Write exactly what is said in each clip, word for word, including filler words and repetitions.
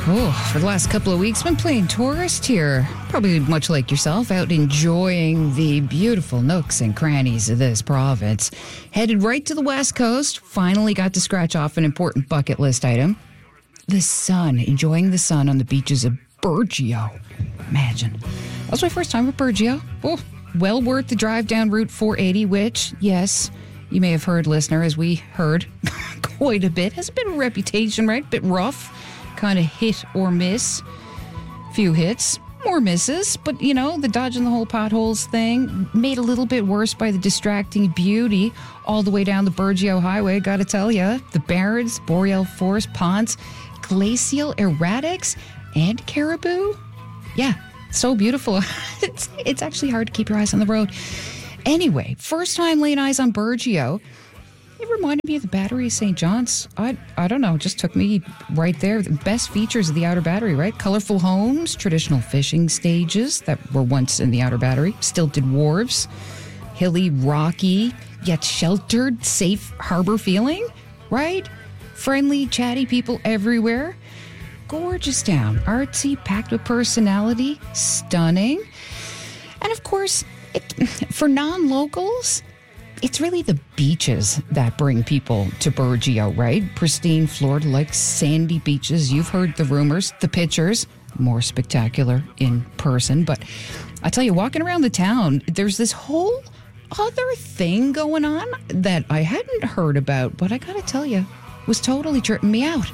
Oh, for the last couple of weeks, been playing tourist here. Probably much like yourself, out enjoying the beautiful nooks and crannies of this province. Headed right to the West Coast. Finally got to scratch off an important bucket list item. The sun. Enjoying the sun on the beaches of Burgeo. Imagine. That was my first time at Burgeo. Oh, well worth the drive down Route four eighty, which, yes, you may have heard, listener, as we heard quite a bit. Has a bit of a reputation, right? Bit rough. Kind of hit or miss. Few hits, more misses. But, you know, the dodging the whole potholes thing made a little bit worse by the distracting beauty all the way down the Burgeo Highway, gotta tell you. The Barrens, Boreal Forest Ponds, Glacial Erratics, and Caribou. Yeah, so beautiful. it's, it's actually hard to keep your eyes on the road. Anyway, first time laying eyes on Burgeo. It reminded me of the Battery of Saint John's. I I don't know, just took me right there. The best features of the Outer Battery, right? Colorful homes, traditional fishing stages that were once in the Outer Battery, stilted wharves, hilly, rocky, yet sheltered, safe harbor feeling, right? Friendly, chatty people everywhere. Gorgeous town, artsy, packed with personality, stunning. And of course, it, for non-locals, it's really the beaches that bring people to Burgeo, right? Pristine, Florida-like sandy beaches. You've heard the rumors, the pictures, more spectacular in person. But I tell you, walking around the town, there's this whole other thing going on that I hadn't heard about, but I gotta tell you, was totally tripping me out.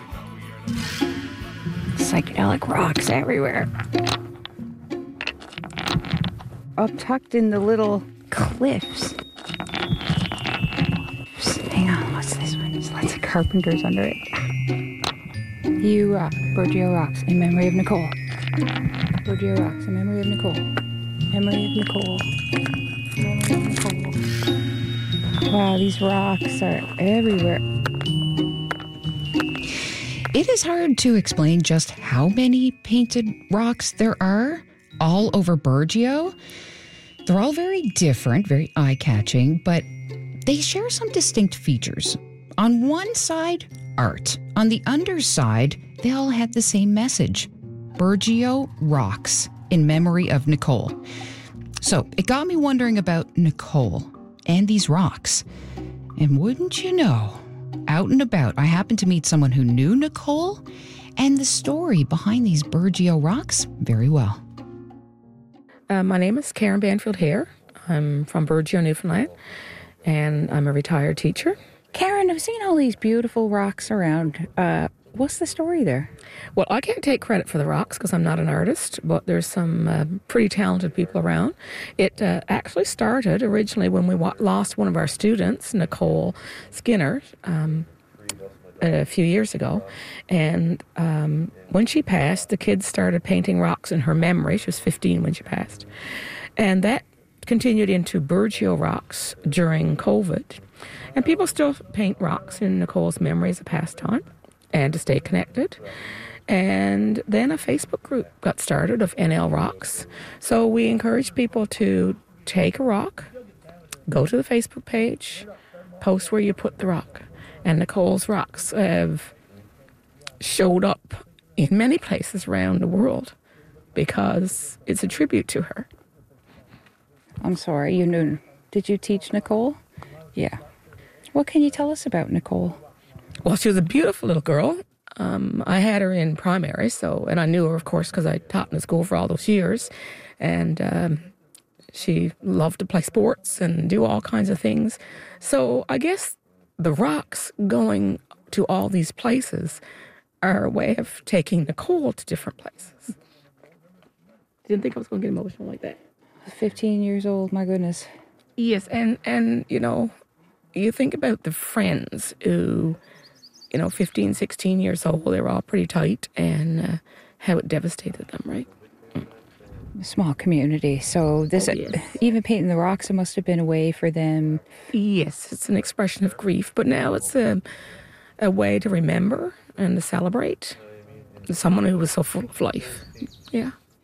Psychedelic rocks everywhere. Up tucked in the little cliffs. Hang on, what's this one? There's lots of carpenters under it. You rock, Burgeo rocks, in memory of Nicole. Burgeo rocks, in memory of Nicole. Memory of Nicole. Memory of Nicole. Wow, these rocks are everywhere. It is hard to explain just how many painted rocks there are all over Burgeo. They're all very different, very eye-catching, but they share some distinct features. On one side, art. On the underside, they all had the same message. Burgeo rocks, in memory of Nicole. So it got me wondering about Nicole and these rocks. And wouldn't you know, out and about, I happened to meet someone who knew Nicole and the story behind these Burgeo rocks very well. Uh, my name is Karen Banfield Hare. I'm from Burgeo, Newfoundland, and I'm a retired teacher. Karen, I've seen all these beautiful rocks around. Uh, what's the story there? Well, I can't take credit for the rocks because I'm not an artist, but there's some uh, pretty talented people around. It uh, actually started originally when we wa- lost one of our students, Nicole Skinner, um, a few years ago. And um, when she passed, the kids started painting rocks in her memory. She was fifteen when she passed. And that continued into Burgeo rocks during COVID. And people still paint rocks in Nicole's memory as a pastime and to stay connected. And then a Facebook group got started of N L Rocks. So we encourage people to take a rock, go to the Facebook page, post where you put the rock. And Nicole's rocks have showed up in many places around the world because it's a tribute to her. I'm sorry, you knew. Did you teach Nicole? Yeah. What can you tell us about Nicole? Well, she was a beautiful little girl. Um, I had her in primary, so and I knew her, of course, because I taught in the school for all those years. And um, she loved to play sports and do all kinds of things. So I guess the rocks going to all these places are a way of taking Nicole to different places. Didn't think I was going to get emotional like that. fifteen years old, my goodness. Yes, and, and, you know, you think about the friends who, you know, fifteen, sixteen years old, they were all pretty tight, and uh, how it devastated them, right? A small community. So this, Oh, yes. even painting the rocks, it must have been a way for them. Yes, it's an expression of grief, but now it's a, a way to remember and to celebrate someone who was so full of life. Yeah. And what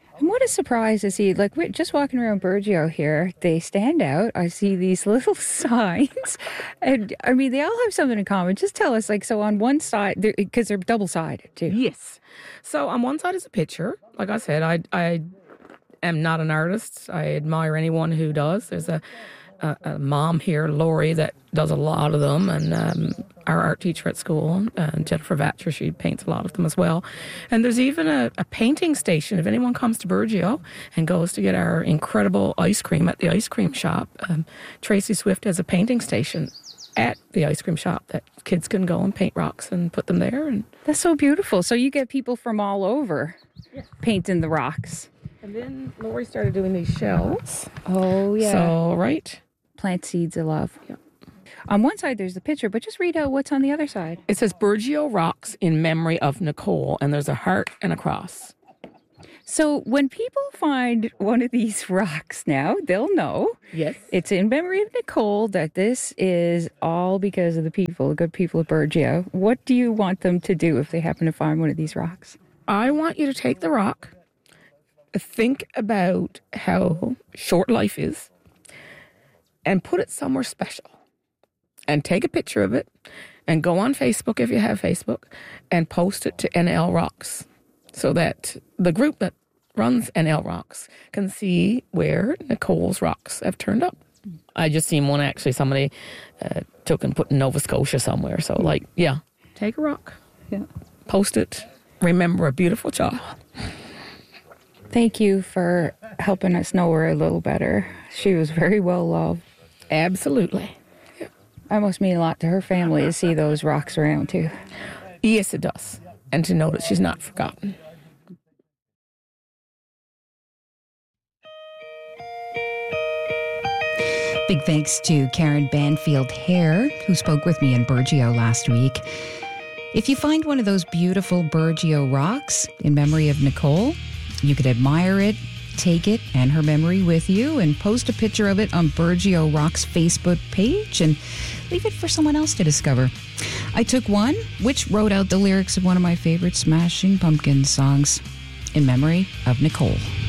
a surprise to see, like, we're just walking around Burgeo here. They stand out. I see these little signs. And, I mean, they all have something in common. Just tell us, like, so on one side, because they're, they're double-sided, too. Yes. So on one side is a picture. Like I said, I, I am not an artist. I admire anyone who does. There's a, a, a mom here, Lori, that does a lot of them, and um, our art teacher at school, uh, Jennifer Vatcher, she paints a lot of them as well. And there's even a, a painting station. If anyone comes to Burgeo and goes to get our incredible ice cream at the ice cream shop, um, Tracy Swift has a painting station at the ice cream shop that kids can go and paint rocks and put them there. And that's so beautiful. So you get people from all over yeah. painting the rocks. And then Lori started doing these shells. Oh, yeah. So, right. Plant seeds of love. Yeah. On one side, there's the picture, but just read out what's on the other side. It says Burgeo Rocks in memory of Nicole, and there's a heart and a cross. So when people find one of these rocks now, they'll know. Yes. It's in memory of Nicole, that this is all because of the people, the good people of Burgeo. What do you want them to do if they happen to find one of these rocks? I want you to take the rock, think about how short life is, and put it somewhere special. And take a picture of it and go on Facebook if you have Facebook and post it to N L Rocks so that the group that runs N L Rocks can see where Nicole's rocks have turned up. I just seen one actually somebody uh, took and put in Nova Scotia somewhere. So like, yeah, take a rock, yeah, post it, remember a beautiful child. Thank you for helping us know her a little better. She was very well loved. Absolutely. That must mean a lot to her family to see those rocks around, too. Yes, it does. And to know that she's not forgotten. Big thanks to Karen Banfield Hare, who spoke with me in Burgeo last week. If you find one of those beautiful Burgeo rocks in memory of Nicole, you could admire it, take it and her memory with you, and post a picture of it on Burgeo Rocks Facebook page and leave it for someone else to discover. I took one, which wrote out the lyrics of one of my favorite Smashing Pumpkins songs in memory of Nicole.